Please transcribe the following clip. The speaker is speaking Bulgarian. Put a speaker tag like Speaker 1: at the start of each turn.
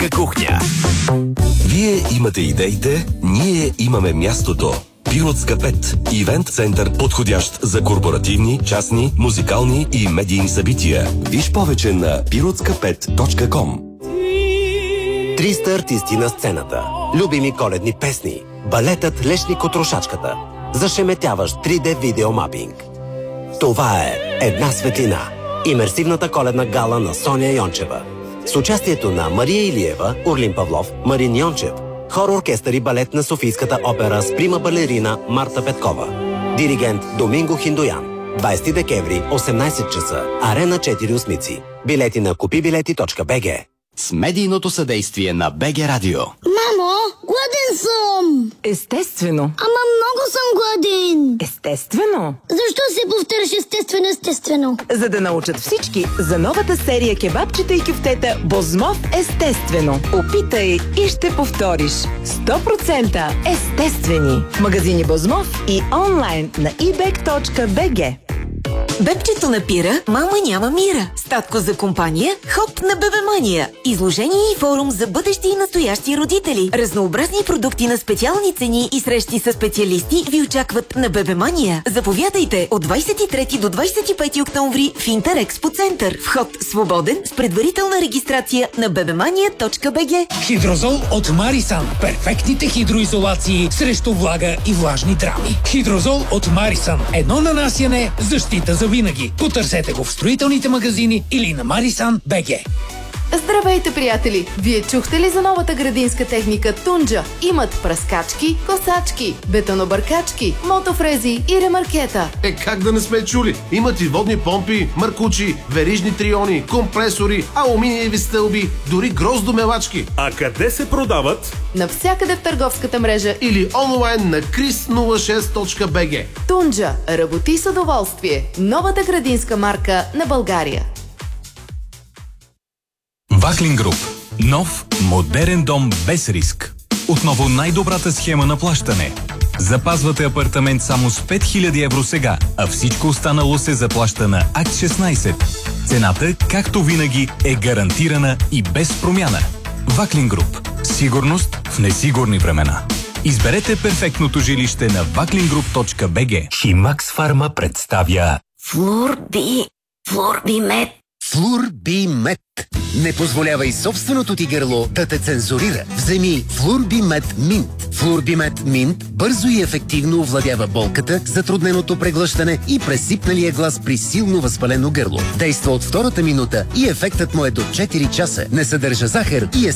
Speaker 1: кухня. Вие имате идеите, ние имаме мястото. Пиротска 5. Ивент център, подходящ за корпоративни, частни, музикални и медийни събития. Виж повече на pirotska5.com.
Speaker 2: 300 артисти на сцената. Любими коледни песни. Балетът Лешник от Рошачката. Зашеметяващ 3D видеомапинг. Това е Една светлина. Имерсивната коледна гала на Соня Йончева. С участието на Мария Илиева, Орлин Павлов, Марин Йончев, хор, оркестър и балет на Софийската опера с прима балерина Марта Петкова. Диригент Доминго Хиндоян. 20 декември, 18 часа. Арена 4 Осмици. Билети на kupibileti.bg.
Speaker 3: С медийното съдействие на БГ Радио.
Speaker 4: Мамо, гладен съм!
Speaker 5: Естествено.
Speaker 4: Ама много съм гладен!
Speaker 5: Естествено.
Speaker 4: Защо се повтаряш естествено?
Speaker 5: За да научат всички за новата серия кебабчета и кюфтета Бозмов естествено. Опитай и ще повториш. 100% естествени. В магазини Бозмов и онлайн на ebag.bg.
Speaker 6: Бебчето напира, мама няма мира. Статко за компания, хоп на Бебемания. Изложение и форум за бъдещи и настоящи родители. Разнообразни продукти на специални цени и срещи с специалисти ви очакват на Бебемания. Заповядайте от 23 до 25 октомври в Интерекспо център. Вход свободен с предварителна регистрация на bebemania.bg.
Speaker 7: Хидрозол от Марисан. Перфектните хидроизолации срещу влага и влажни драми. Хидрозол от Марисан. Едно нанасяне, защита за винаги. Потърсете го в строителните магазини или на Marisan.bg.
Speaker 8: Здравейте, приятели! Вие чухте ли за новата градинска техника Тунджа? Имат пръскачки, косачки, бетонобъркачки, мотофрези и ремаркета.
Speaker 9: Как да не сме чули? Имат и водни помпи, маркучи, верижни триони, компресори, алуминиеви стълби, дори гроздомелачки.
Speaker 10: А къде се продават?
Speaker 8: Навсякъде в търговската мрежа
Speaker 9: или онлайн на chris06.bg.
Speaker 8: Тунджа. Работи с удоволствие. Новата градинска марка на България.
Speaker 11: Ваклин Груп. Нов, модерен дом без риск. Отново най-добрата схема на плащане. Запазвате апартамент само с 5000 евро сега, а всичко останало се заплаща на Акт 16. Цената, както винаги, е гарантирана и без промяна. Ваклин Груп. Сигурност в несигурни времена. Изберете перфектното жилище на vaklingroup.bg.
Speaker 1: Химакс Фарма представя
Speaker 6: Флорбимет.
Speaker 2: Флурбимет. Не позволявай собственото ти гърло да те цензурира. Вземи Флурбимет Минт. Флурбимет Минт бързо и ефективно овладява болката, затрудненото преглъщане и пресипналия глас при силно възпалено гърло. Действа от втората минута и ефектът му е до 4 часа. Не съдържа захар и е